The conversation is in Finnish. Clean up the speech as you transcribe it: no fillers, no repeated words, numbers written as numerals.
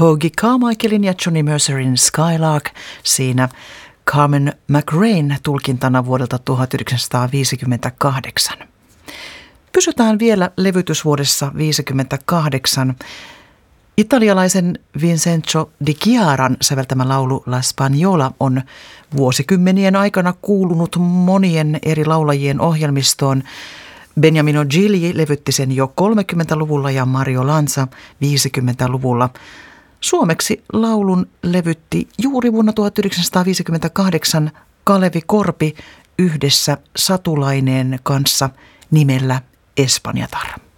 Hoagy Carmichaelin ja Johnny Mercerin Skylark, siinä Carmen McRae tulkintana vuodelta 1958. Pysytään vielä levytysvuodessa 1958. Italialaisen Vincenzo Di Chiaran säveltämä laulu La Spagnola on vuosikymmenien aikana kuulunut monien eri laulajien ohjelmistoon. Beniamino Gigli levytti sen jo 30-luvulla ja Mario Lanza 50-luvulla. Suomeksi laulun levytti juuri vuonna 1958 Kalevi Korpi yhdessä Satulaineen kanssa nimellä Espanjatar.